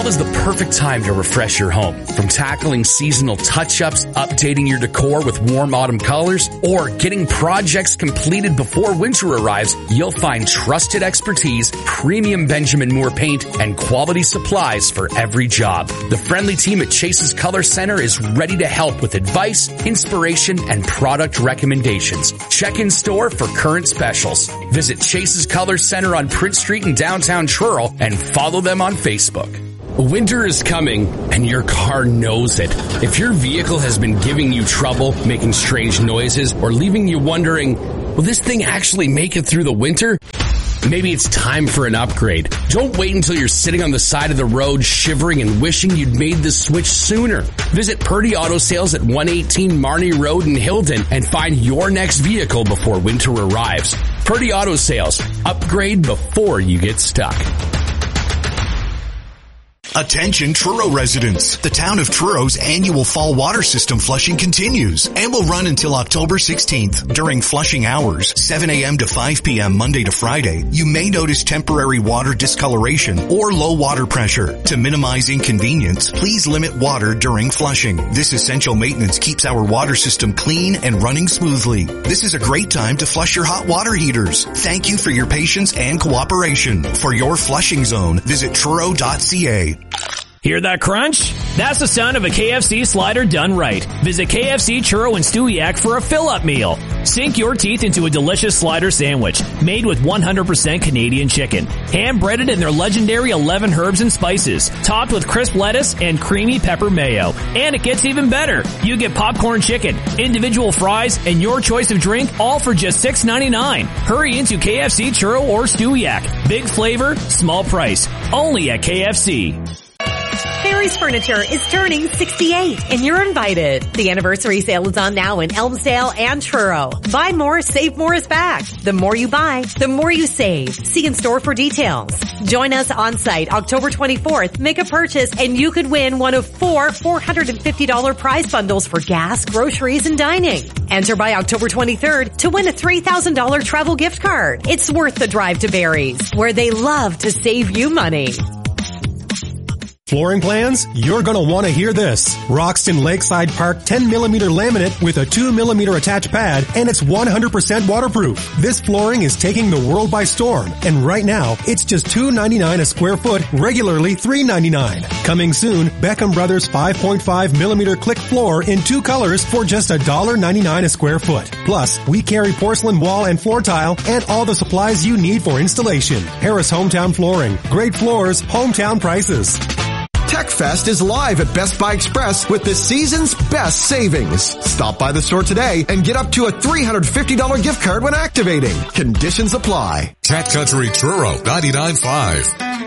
fall is the perfect time to refresh your home. From tackling seasonal touch-ups, updating your decor with warm autumn colors, or getting projects completed before winter arrives, you'll find trusted expertise, premium Benjamin Moore paint, and quality supplies for every job. The friendly team at Chase's Color Center is ready to help with advice, inspiration, and product recommendations. Check in store for current specials. Visit Chase's Color Center on Prince Street in downtown Truro and follow them on Facebook. Winter is coming, and your car knows it. If your vehicle has been giving you trouble, making strange noises, or leaving you wondering, will this thing actually make it through the winter? Maybe it's time for an upgrade. Don't wait until you're sitting on the side of the road shivering and wishing you'd made the switch sooner. Visit Purdy Auto Sales at 118 Marnie Road in Hilton and find your next vehicle before winter arrives. Purdy Auto Sales. Upgrade before you get stuck. Attention Truro residents. The town of Truro's annual fall water system flushing continues and will run until October 16th. During flushing hours, 7 a.m. to 5 p.m. Monday to Friday, you may notice temporary water discoloration or low water pressure. To minimize inconvenience, please limit water during flushing. This essential maintenance keeps our water system clean and running smoothly. This is a great time to flush your hot water heaters. Thank you for your patience and cooperation. For your flushing zone, visit truro.ca. Hear that crunch? That's the sound of a KFC slider done right. Visit KFC Truro and Stewiacke for a fill-up meal. Sink your teeth into a delicious slider sandwich made with 100% Canadian chicken. Hand-breaded in their legendary 11 herbs and spices, topped with crisp lettuce and creamy pepper mayo. And it gets even better. You get popcorn chicken, individual fries, and your choice of drink, all for just $6.99. Hurry into KFC Truro or Stewiacke. Big flavor, small price. Only at KFC. Barry's Furniture is turning 68 and you're invited. The anniversary sale is on now in Elmsdale and Truro. Buy more, save more is back. The more you buy, the more you save. See in store for details. Join us on site October 24th. Make a purchase and you could win one of 4 $450 prize bundles for gas, groceries, and dining. Enter by October 23rd to win a $3,000 travel gift card. It's worth the drive to Barry's, where they love to save you money. Flooring plans? You're gonna want to hear this. Roxton Lakeside Park 10mm laminate with a 2mm attached pad, and it's 100% waterproof. This flooring is taking the world by storm, and right now, it's just $2.99 a square foot, regularly $3.99. Coming soon, Beckham Brothers 5.5mm click floor in 2 colors for just $1.99 a square foot. Plus, we carry porcelain wall and floor tile and all the supplies you need for installation. Harris Hometown Flooring. Great floors, hometown prices. TechFest is live at Best Buy Express with the season's best savings. Stop by the store today and get up to a $350 gift card when activating. Conditions apply. Cat Country Truro 99.5.